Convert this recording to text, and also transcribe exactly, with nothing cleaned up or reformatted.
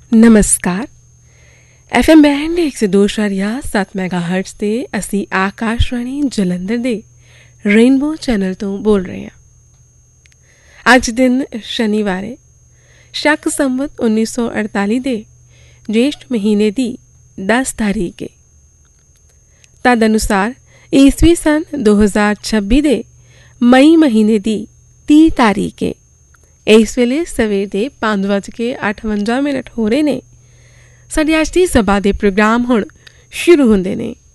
ਨਮਸਕਾਰ। F M band ਇੱਕ ਸੌ ਦੋ ਇਸ਼ਾਰੀਆ ਸੱਤ ਮੈਗਾ ਹਰਟਸ 'ਤੇ ਅਸੀਂ ਆਕਾਸ਼ਵਾਣੀ ਜਲੰਧਰ ਦੇ ਰੇਨਬੋ ਚੈਨਲ ਤੋਂ ਬੋਲ ਰਹੇ ਹਾਂ। ਅੱਜ ਦਿਨ ਸ਼ਨੀਵਾਰ ਹੈ, ਸ਼ਕ ਸੰਵਤ ਉੱਨੀ ਸੌ ਅੜਤਾਲੀ ਦੇ ਜੇਸ਼ਟ ਮਹੀਨੇ ਦੀ ਦਸ ਤਾਰੀਖ ਹੈ। ਤਦ ਅਨੁਸਾਰ ਈਸਵੀ ਸਨ ਦੋ ਹਜ਼ਾਰ ਛੱਬੀ ਦੇ ਮਈ ਮਹੀਨੇ ਦੀ ਤੀਹ ਤਾਰੀਖ ਹੈ। ਇਸ ਵੇਲੇ ਸਵੇਰ ਦੇ ਪੰਜ ਵੱਜ ਕੇ ਅਠਵੰਜਾ ਮਿੰਟ ਹੋ ਰਹੇ ਨੇ। ਸਾਡੇ ਅੱਜ ਦੀ ਸਭਾ ਦੇ ਪ੍ਰੋਗਰਾਮ ਹੁਣ ਸ਼ੁਰੂ ਹੁੰਦੇ ਨੇ।